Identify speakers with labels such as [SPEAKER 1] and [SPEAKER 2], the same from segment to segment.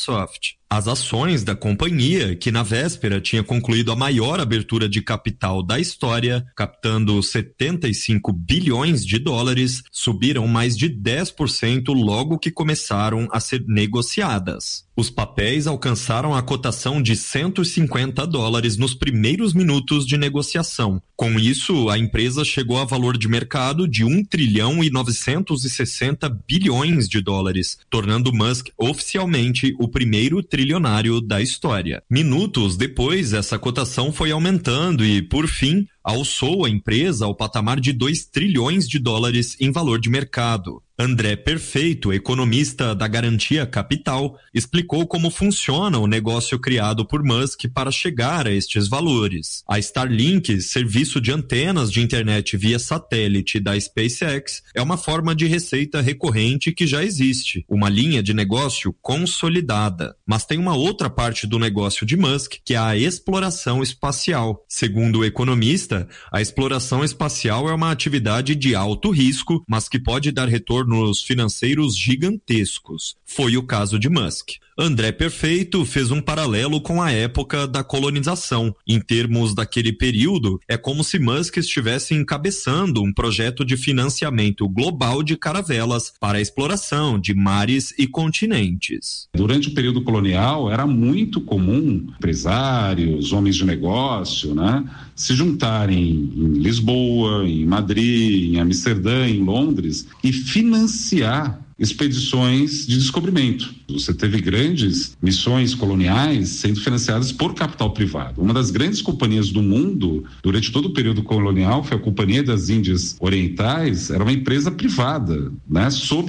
[SPEAKER 1] Microsoft. As ações da companhia, que na véspera tinha concluído a maior abertura de capital da história, captando 75 bilhões de dólares, subiram mais de 10% logo que começaram a ser negociadas. Os papéis alcançaram a cotação de $150 nos primeiros minutos de negociação. Com isso, a empresa chegou a valor de mercado de 1,960 bilhões de dólares, tornando Musk oficialmente o primeiro trilionário da história. Minutos depois, essa cotação foi aumentando e, por fim, alçou a empresa ao patamar de 2 trilhões de dólares em valor de mercado. André Perfeito, economista da Garantia Capital, explicou como funciona o negócio criado por Musk para chegar a estes valores. A Starlink, serviço de antenas de internet via satélite da SpaceX, é uma forma de receita recorrente que já existe, uma linha de negócio consolidada. Mas tem uma outra parte do negócio de Musk, que é a exploração espacial. Segundo o economista, a exploração espacial é uma atividade de alto risco, mas que pode dar retornos financeiros gigantescos. Foi o caso de Musk. André Perfeito fez um paralelo com a época da colonização. Em termos daquele período, é como se Musk estivesse encabeçando um projeto de financiamento global de caravelas para a exploração de mares e continentes.
[SPEAKER 2] Durante o período colonial, era muito comum empresários, homens de negócio, se juntarem em Lisboa, em Madrid, em Amsterdã, em Londres e financiar expedições de descobrimento. Você teve grandes missões coloniais sendo financiadas por capital privado. Uma das grandes companhias do mundo, durante todo o período colonial, foi a Companhia das Índias Orientais, era uma empresa privada, sob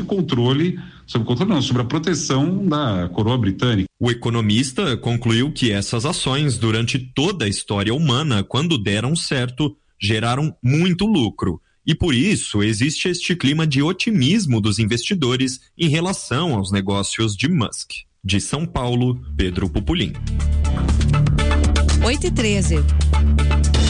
[SPEAKER 2] a proteção da coroa britânica.
[SPEAKER 1] O economista concluiu que essas ações, durante toda a história humana, quando deram certo, geraram muito lucro. E por isso existe este clima de otimismo dos investidores em relação aos negócios de Musk. De São Paulo, Pedro Pupolin.
[SPEAKER 3] 8h13.